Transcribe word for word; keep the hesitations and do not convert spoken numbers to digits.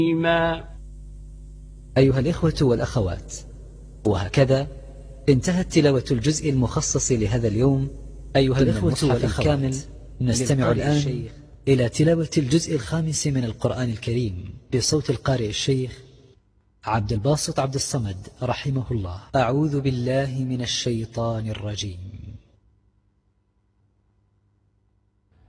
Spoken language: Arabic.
أيها الإخوة والأخوات، وهكذا انتهت تلاوة الجزء المخصص لهذا اليوم. أيها الإخوة والأخوات، نستمع الآن إلى تلاوة الجزء الخامس من القرآن الكريم بصوت القارئ الشيخ عبد الباسط عبد الصمد رحمه الله. أعوذ بالله من الشيطان الرجيم.